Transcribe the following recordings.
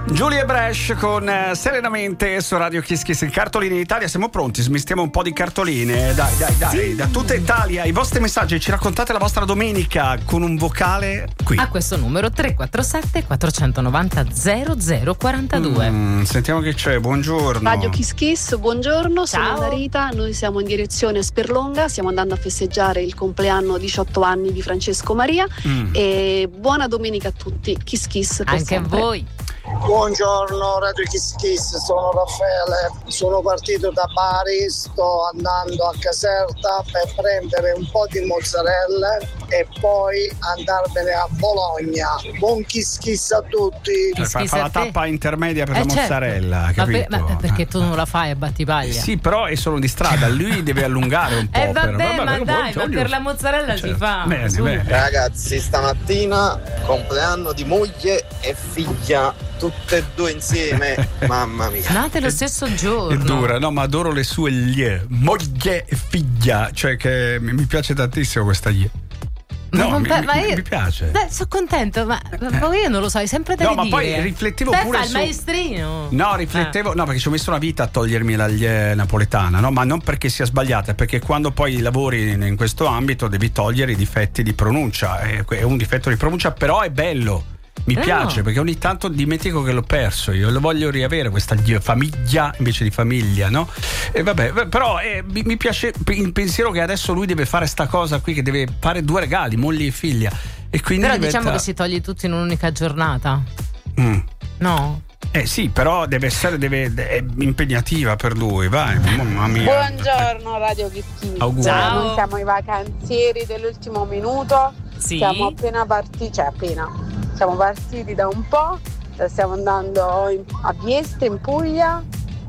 Giulia Bresh con Serenamente su Radio Kiss Kiss. In cartoline in Italia siamo pronti, smistiamo un po' di cartoline. Dai, sì. Da tutta Italia i vostri messaggi, ci raccontate la vostra domenica con un vocale qui a questo numero 347 490 0042. Sentiamo che c'è. Buongiorno Radio Kiss Kiss, buongiorno. Ciao. Sono Rita, noi siamo in direzione Sperlonga, stiamo andando a festeggiare il compleanno 18 anni di Francesco Maria e buona domenica a tutti. Kiss Kiss per Anche sempre. a voi. Buongiorno Radio Kiss Kiss, sono Raffaele, sono partito da Bari, sto andando a Caserta per prendere un po' di mozzarella e poi andarmene a Bologna. Buon Kiss Kiss a tutti. Fa la tappa intermedia per la certo. mozzarella, capito? Ma perché tu non la fai a Battipaglia? Sì, però è solo di strada, lui deve allungare un po'. Ma per la mozzarella si fa. Bene. Ragazzi, stamattina compleanno di moglie e figlia, tutte e due insieme, mamma mia. Nate lo stesso giorno. È dura, no, ma adoro le sue moglie e figlia, cioè che mi piace tantissimo questa gli. No, mi piace. Sono contento, ma poi io non lo so, hai sempre da ridire. No, ma poi riflettevo pure fa il maestrino. No, no, perché ci ho messo una vita a togliermi la glie napoletana, no? Ma non perché sia sbagliata, perché quando poi lavori in questo ambito devi togliere i difetti di pronuncia. È un difetto di pronuncia, però è bello. Mi piace perché ogni tanto dimentico che l'ho perso, io lo voglio riavere questa famiglia invece di famiglia, no? E vabbè, però mi piace il pensiero che adesso lui deve fare sta cosa qui, che deve fare due regali, moglie e figlia, e quindi però diciamo che si toglie tutto in un'unica giornata. No? Sì, però deve essere è impegnativa per lui, vai, mamma mia. Buongiorno Radio Kiss Kiss. Ciao. Noi siamo i vacanzieri dell'ultimo minuto. Sì. Siamo appena partiti, siamo partiti da un po', stiamo andando a Vieste in Puglia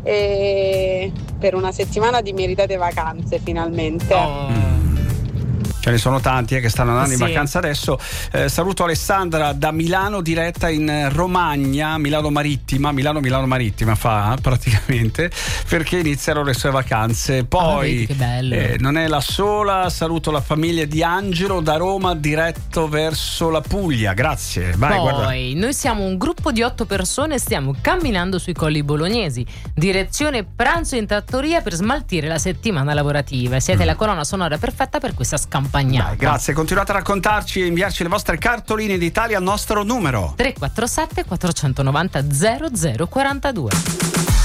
e per una settimana di meritate vacanze finalmente. Ce ne sono tanti che stanno andando in vacanza adesso. Saluto Alessandra da Milano, diretta in Romagna, Milano Marittima fa praticamente, perché iniziano le sue vacanze. Poi che bello. Non è la sola, saluto la famiglia di Angelo da Roma, diretto verso la Puglia. Grazie. Vai, poi guarda. Noi siamo un gruppo di 8 persone e stiamo camminando sui colli bolognesi, direzione pranzo in trattoria per smaltire la settimana lavorativa. Siete la colonna sonora perfetta per questa scampagnata. Dai, grazie, continuate a raccontarci e inviarci le vostre cartoline d'Italia al nostro numero 347 490 0042.